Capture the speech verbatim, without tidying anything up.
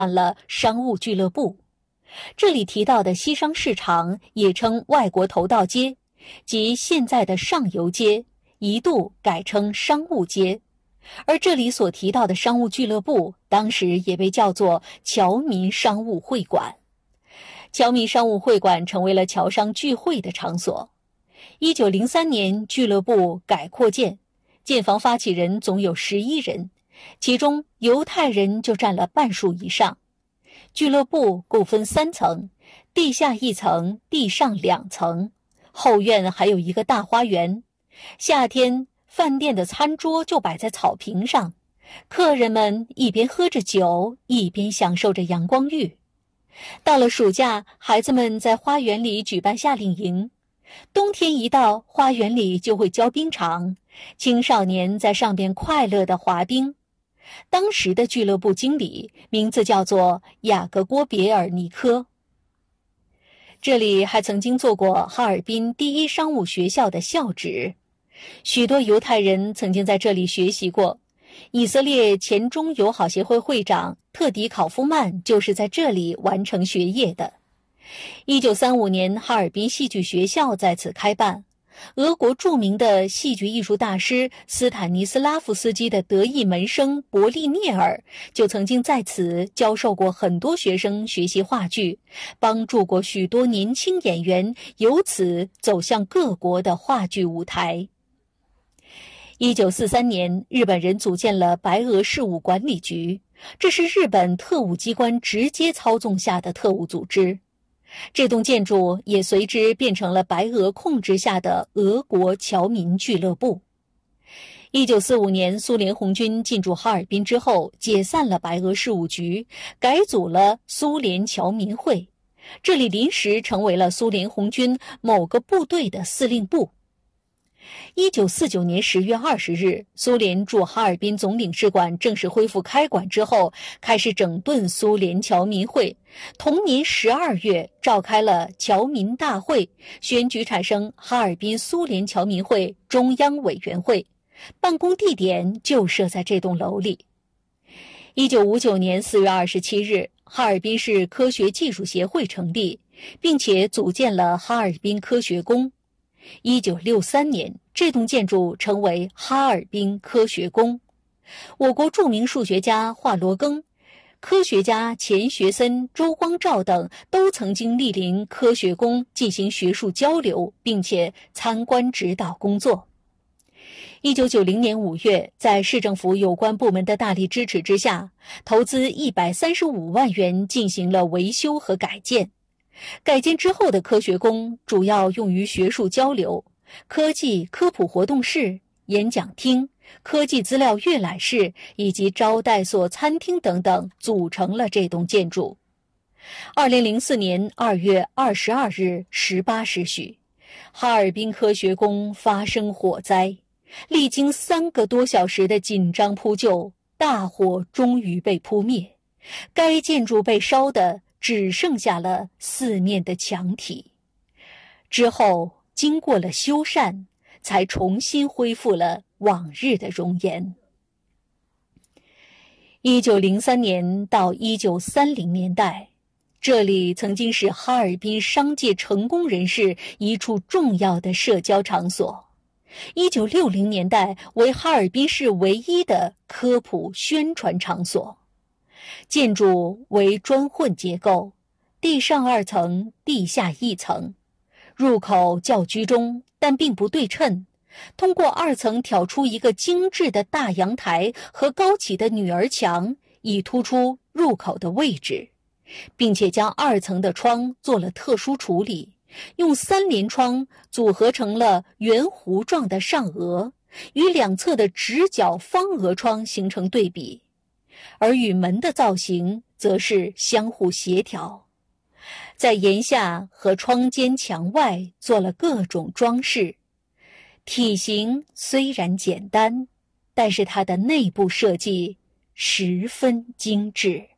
了商务俱乐部。这里提到的西商市场也称外国头道街，即现在的上游街，一度改称商务街。而这里所提到的商务俱乐部，当时也被叫做侨民商务会馆。侨民商务会馆成为了侨商聚会的场所。一九零三年，俱乐部改扩建，建房发起人总有十一人，其中犹太人就占了半数以上。俱乐部共分三层，地下一层，地上两层，后院还有一个大花园。夏天，饭店的餐桌就摆在草坪上，客人们一边喝着酒，一边享受着阳光浴。到了暑假，孩子们在花园里举办夏令营。冬天一到，花园里就会浇冰场，青少年在上边快乐地滑冰。当时的俱乐部经理名字叫做雅各郭·别尔尼科。这里还曾经做过哈尔滨第一商务学校的校址，许多犹太人曾经在这里学习过。以色列前中友好协会会长特迪考夫曼就是在这里完成学业的。一九三五年，哈尔滨戏剧学校在此开办。俄国著名的戏剧艺术大师斯坦尼斯拉夫斯基的得意门生伯利涅尔就曾经在此教授过很多学生学习话剧，帮助过许多年轻演员由此走向各国的话剧舞台。一九四三年，日本人组建了白俄事务管理局，这是日本特务机关直接操纵下的特务组织。这栋建筑也随之变成了白俄控制下的俄国侨民俱乐部。一九四五年，苏联红军进驻哈尔滨之后，解散了白俄事务局，改组了苏联侨民会，这里临时成为了苏联红军某个部队的司令部。一九四九年十月二十日，苏联驻哈尔滨总领事馆正式恢复开馆之后，开始整顿苏联侨民会。同年十二月，召开了侨民大会，选举产生哈尔滨苏联侨民会中央委员会，办公地点就设在这栋楼里。一九五九年四月二十七日，哈尔滨市科学技术协会成立，并且组建了哈尔滨科学宫。一九六三年，这栋建筑成为哈尔滨科学宫。我国著名数学家华罗庚、科学家钱学森、周光召等都曾经莅临科学宫进行学术交流，并且参观指导工作。一九九零年五月，在市政府有关部门的大力支持之下，投资一百三十五万元进行了维修和改建。改建之后的科学宫主要用于学术交流，科技科普活动室、演讲厅、科技资料阅览室以及招待所、餐厅等等组成了这栋建筑。二零零四年二月二十二日十八时许，哈尔滨科学宫发生火灾，历经三个多小时的紧张扑救，大火终于被扑灭，该建筑被烧得只剩下了四面的墙体。之后经过了修缮，才重新恢复了往日的容颜。一九零三年到一九三零年代，这里曾经是哈尔滨商界成功人士一处重要的社交场所。一九六零年代为哈尔滨市唯一的科普宣传场所。建筑为砖混结构，地上二层，地下一层，入口较居中，但并不对称。通过二层挑出一个精致的大阳台和高起的女儿墙，以突出入口的位置，并且将二层的窗做了特殊处理，用三联窗组合成了圆弧状的上额，与两侧的直角方额窗形成对比，而与门的造型则是相互协调。在檐下和窗间墙外做了各种装饰，体型虽然简单，但是它的内部设计十分精致。